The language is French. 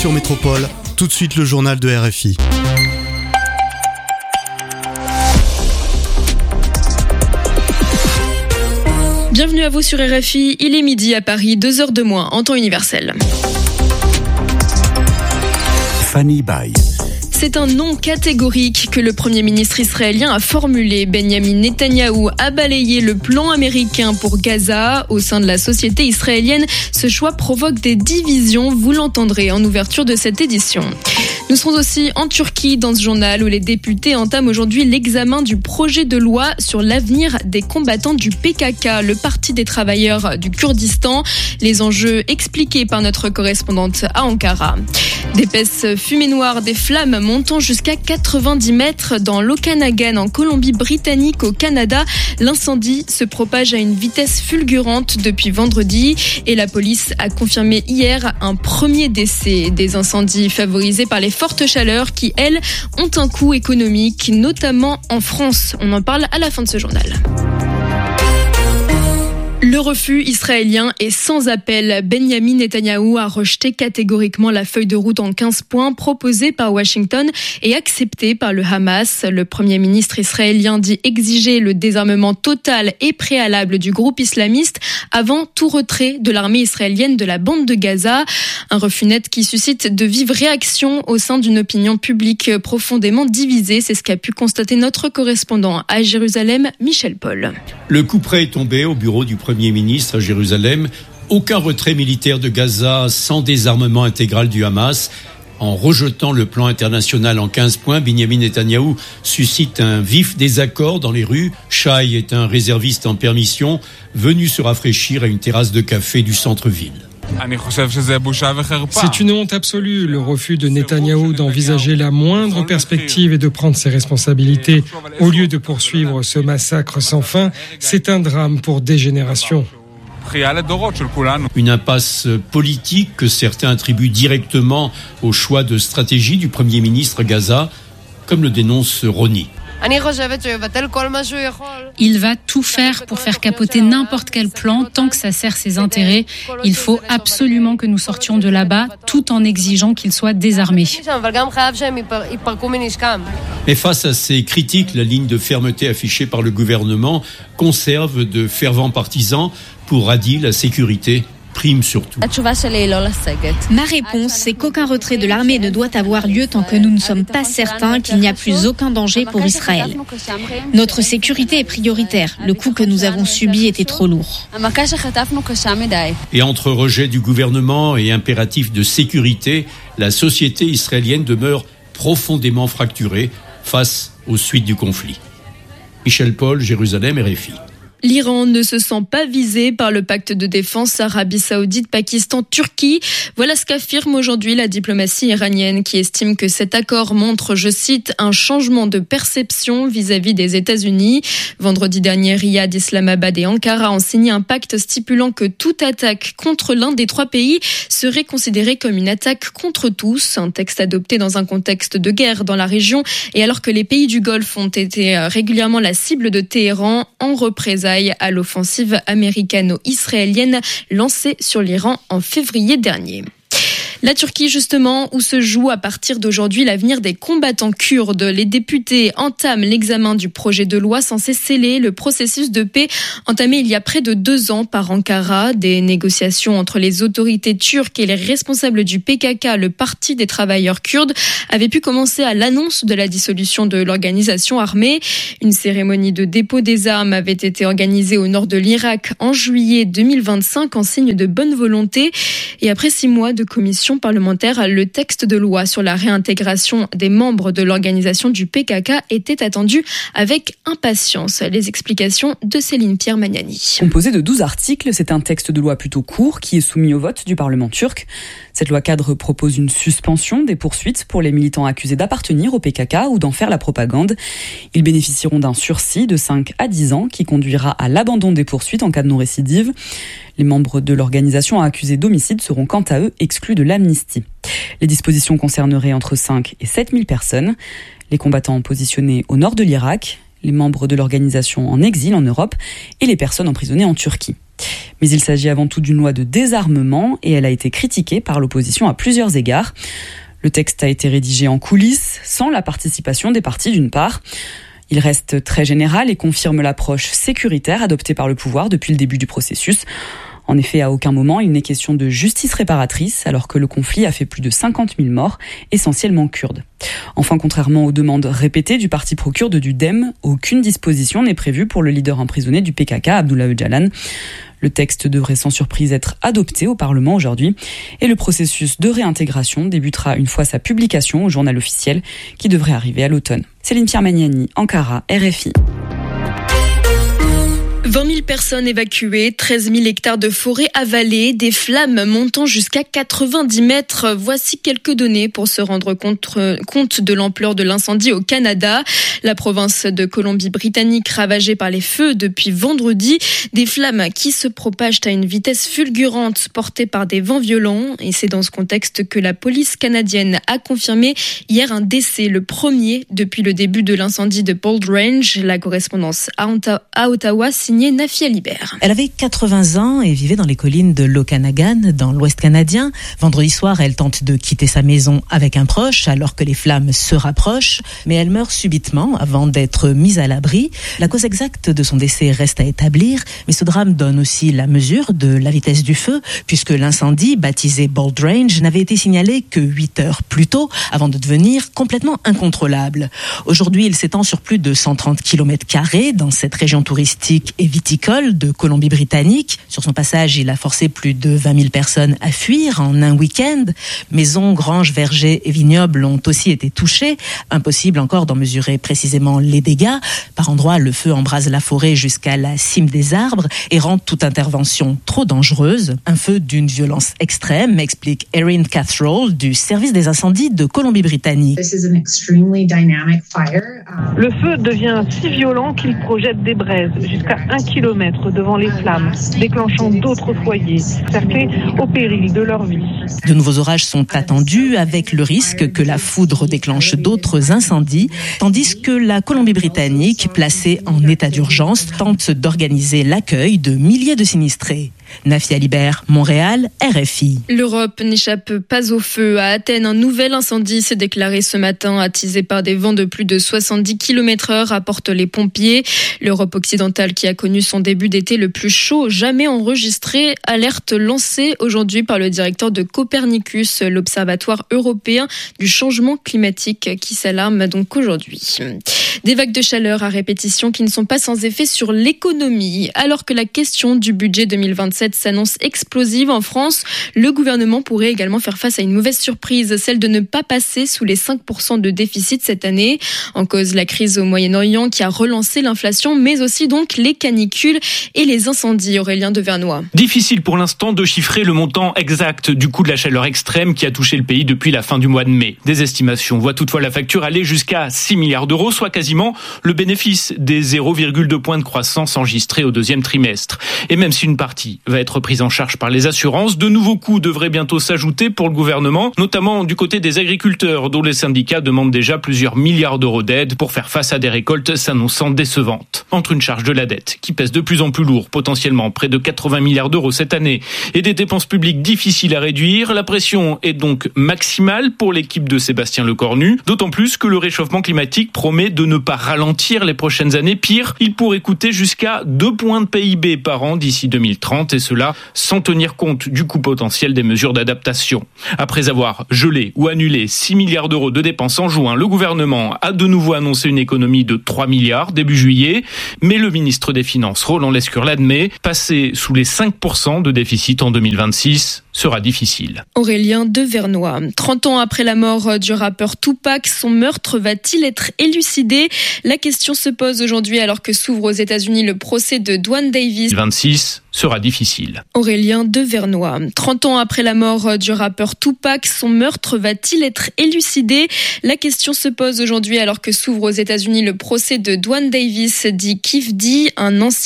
sur Métropole. Tout de suite, le journal de RFI. Bienvenue à vous sur RFI, il est midi à Paris, 2h de moins en temps universel. Fanny Bay. C'est un non catégorique que le Premier ministre israélien a formulé. Benjamin Netanyahou a balayé le plan américain pour Gaza. Au sein de la société israélienne, ce choix provoque des divisions, vous l'entendrez en ouverture de cette édition. Nous serons aussi en Turquie dans ce journal où les députés entament aujourd'hui l'examen du projet de loi sur l'avenir des combattants du PKK, le Parti des travailleurs du Kurdistan. Les enjeux expliqués par notre correspondante à Ankara. D'épaisses fumées noires, des flammes montant jusqu'à 90 mètres dans l'Okanagan en Colombie-Britannique au Canada. L'incendie se propage à une vitesse fulgurante depuis vendredi et la police a confirmé hier un premier décès. Des incendies favorisés par les fortes chaleurs qui, elles, ont un coût économique, notamment en France. On en parle à la fin de ce journal. Le refus israélien est sans appel. Benjamin Netanyahou a rejeté catégoriquement la feuille de route en 15 points proposée par Washington et acceptée par le Hamas. Le Premier ministre israélien dit exiger le désarmement total et préalable du groupe islamiste avant tout retrait de l'armée israélienne de la bande de Gaza. Un refus net qui suscite de vives réactions au sein d'une opinion publique profondément divisée. C'est ce qu'a pu constater notre correspondant à Jérusalem, Michel Paul. Le coup près est tombé au bureau du Premier ministre à Jérusalem. Aucun retrait militaire de Gaza sans désarmement intégral du Hamas. En rejetant le plan international en 15 points, Benjamin Netanyahou suscite un vif désaccord dans les rues. Shai est un réserviste en permission venu se rafraîchir à une terrasse de café du centre-ville. C'est une honte absolue, le refus de Netanyahou d'envisager la moindre perspective et de prendre ses responsabilités. Au lieu de poursuivre ce massacre sans fin, c'est un drame pour des générations. Une impasse politique que certains attribuent directement au choix de stratégie du Premier ministre Gaza, comme le dénonce Roni. Il va tout faire pour faire capoter n'importe quel plan tant que ça sert ses intérêts. Il faut absolument que nous sortions de là-bas tout en exigeant qu'il soit désarmé. Mais face à ces critiques, la ligne de fermeté affichée par le gouvernement conserve de fervents partisans. Pour Adi, la sécurité prime surtout. Ma réponse, c'est qu'aucun retrait de l'armée ne doit avoir lieu tant que nous ne sommes pas certains qu'il n'y a plus aucun danger pour Israël. Notre sécurité est prioritaire. Le coup que nous avons subi était trop lourd. Et entre rejet du gouvernement et impératif de sécurité, la société israélienne demeure profondément fracturée face aux suites du conflit. Michel Paul, Jérusalem, RFI. L'Iran ne se sent pas visé par le pacte de défense Arabie Saoudite, Pakistan, Turquie. Voilà ce qu'affirme aujourd'hui la diplomatie iranienne qui estime que cet accord montre, je cite, un changement de perception vis-à-vis des États-Unis. Vendredi dernier, Riyad, Islamabad et Ankara ont signé un pacte stipulant que toute attaque contre l'un des trois pays serait considérée comme une attaque contre tous. Un texte adopté dans un contexte de guerre dans la région et alors que les pays du Golfe ont été régulièrement la cible de Téhéran en représailles à l'offensive américano-israélienne lancée sur l'Iran en février dernier. La Turquie, justement, où se joue à partir d'aujourd'hui l'avenir des combattants kurdes. Les députés entament l'examen du projet de loi censé sceller le processus de paix entamé il y a près de 2 ans par Ankara. Des négociations entre les autorités turques et les responsables du PKK, le Parti des travailleurs kurdes, avaient pu commencer à l'annonce de la dissolution de l'organisation armée. Une cérémonie de dépôt des armes avait été organisée au nord de l'Irak en juillet 2025 en signe de bonne volonté. Et après 6 mois de commission parlementaire, le texte de loi sur la réintégration des membres de l'organisation du PKK était attendu avec impatience. Les explications de Céline Pierre Magnani. Composé de 12 articles, c'est un texte de loi plutôt court qui est soumis au vote du Parlement turc. Cette loi cadre propose une suspension des poursuites pour les militants accusés d'appartenir au PKK ou d'en faire la propagande. Ils bénéficieront d'un sursis de 5 à 10 ans qui conduira à l'abandon des poursuites en cas de non-récidive. Les membres de l'organisation accusés d'homicide seront quant à eux exclus de l'amnistie. Les dispositions concerneraient entre 5 et 7 000 personnes. Les combattants positionnés au nord de l'Irak, les membres de l'organisation en exil en Europe et les personnes emprisonnées en Turquie. Mais il s'agit avant tout d'une loi de désarmement et elle a été critiquée par l'opposition à plusieurs égards. Le texte a été rédigé en coulisses, sans la participation des partis d'une part. Il reste très général et confirme l'approche sécuritaire adoptée par le pouvoir depuis le début du processus. En effet, à aucun moment il n'est question de justice réparatrice, alors que le conflit a fait plus de 50 000 morts, essentiellement kurdes. Enfin, contrairement aux demandes répétées du parti pro-kurde du DEM, aucune disposition n'est prévue pour le leader emprisonné du PKK, Abdullah Öcalan. Le texte devrait sans surprise être adopté au Parlement aujourd'hui et le processus de réintégration débutera une fois sa publication au journal officiel qui devrait arriver à l'automne. Céline Pierre-Magnani, Ankara, RFI. 20 000 personnes évacuées, 13 000 hectares de forêt avalés, des flammes montant jusqu'à 90 mètres. Voici quelques données pour se rendre compte de l'ampleur de l'incendie au Canada. La province de Colombie-Britannique ravagée par les feux depuis vendredi. Des flammes qui se propagent à une vitesse fulgurante portées par des vents violents. Et c'est dans ce contexte que la police canadienne a confirmé hier un décès, le premier depuis le début de l'incendie de Bold Range. La correspondance à Ottawa signée Nafia Libert. Elle avait 80 ans et vivait dans les collines de l'Okanagan, dans l'Ouest canadien. Vendredi soir, elle tente de quitter sa maison avec un proche alors que les flammes se rapprochent, mais elle meurt subitement avant d'être mise à l'abri. La cause exacte de son décès reste à établir, mais ce drame donne aussi la mesure de la vitesse du feu, puisque l'incendie, baptisé Bold Range, n'avait été signalé que 8 heures plus tôt, avant de devenir complètement incontrôlable. Aujourd'hui, il s'étend sur plus de 130 km² dans cette région touristique et viticole de Colombie-Britannique. Sur son passage, il a forcé plus de 20 000 personnes à fuir en un week-end. Maisons, granges, vergers et vignobles ont aussi été touchés. Impossible encore d'en mesurer précisément les dégâts. Par endroits, le feu embrase la forêt jusqu'à la cime des arbres et rend toute intervention trop dangereuse. Un feu d'une violence extrême, explique Erin Cathrall du service des incendies de Colombie-Britannique. Le feu devient si violent qu'il projette des braises jusqu'à 1 kilomètre devant les flammes, déclenchant d'autres foyers, certains au péril de leur vie. De nouveaux orages sont attendus avec le risque que la foudre déclenche d'autres incendies, tandis que la Colombie-Britannique, placée en état d'urgence, tente d'organiser l'accueil de milliers de sinistrés. Nafia Libert, Montréal, RFI. L'Europe n'échappe pas au feu. À Athènes, un nouvel incendie s'est déclaré ce matin, attisé par des vents de plus de 70 km/h, rapportent les pompiers. L'Europe occidentale, qui a connu son début d'été le plus chaud jamais enregistré, alerte lancée aujourd'hui par le directeur de Copernicus, l'Observatoire européen du changement climatique, qui s'alarme donc aujourd'hui. Des vagues de chaleur à répétition qui ne sont pas sans effet sur l'économie. Alors que la question du budget 2027 s'annonce explosive en France, le gouvernement pourrait également faire face à une mauvaise surprise, celle de ne pas passer sous les 5% de déficit cette année. En cause, la crise au Moyen-Orient qui a relancé l'inflation, mais aussi donc les canicules et les incendies. Aurélien Devernois. Difficile pour l'instant de chiffrer le montant exact du coût de la chaleur extrême qui a touché le pays depuis la fin du mois de mai. Des estimations voient toutefois la facture aller jusqu'à 6 milliards d'euros, soit quasiment le bénéfice des 0,2 points de croissance enregistrés au deuxième trimestre. Et même si une partie va être prise en charge par les assurances, de nouveaux coûts devraient bientôt s'ajouter pour le gouvernement, notamment du côté des agriculteurs, dont les syndicats demandent déjà plusieurs milliards d'euros d'aide pour faire face à des récoltes s'annonçant décevantes. Entre une charge de la dette qui pèse de plus en plus lourd, potentiellement près de 80 milliards d'euros cette année, et des dépenses publiques difficiles à réduire, la pression est donc maximale pour l'équipe de Sébastien Lecornu, d'autant plus que le réchauffement climatique promet de ne pas ralentir les prochaines années. Pire, il pourrait coûter jusqu'à 2 points de PIB par an d'ici 2030, et cela sans tenir compte du coût potentiel des mesures d'adaptation. Après avoir gelé ou annulé 6 milliards d'euros de dépenses en juin, le gouvernement a de nouveau annoncé une économie de 3 milliards début juillet, mais le ministre des Finances, Roland Lescure, l'admet, passer sous les 5% de déficit en 2026 sera difficile. Aurélien Devernois. 30 ans après la mort du rappeur Tupac, son meurtre va-t-il être élucidé ? La question se pose aujourd'hui alors que s'ouvre aux États-Unis le procès de Dwan Davis. 26 sera difficile. Aurélien Devernois. 30 ans après la mort du rappeur Tupac, son meurtre va-t-il être élucidé ? La question se pose aujourd'hui alors que s'ouvre aux États-Unis le procès de Dwan Davis, dit Kif D, un ancien